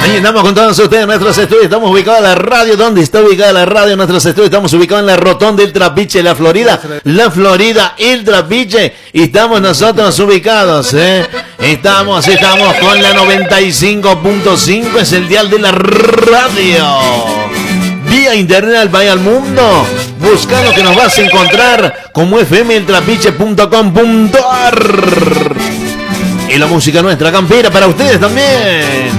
Aquí estamos con todos ustedes en nuestros estudios. Estamos ubicados en la radio. ¿Dónde está ubicada la radio en nuestros estudios? Estamos ubicados en la rotonda del Trapiche, la Florida. La Florida, el Trapiche. Y estamos nosotros ubicados, Estamos con la 95.5. Es el dial de la radio. Vía internet al país al mundo. Busca lo que nos vas a encontrar como fmeltrapiche.com.ar. Y la música nuestra campera para ustedes también.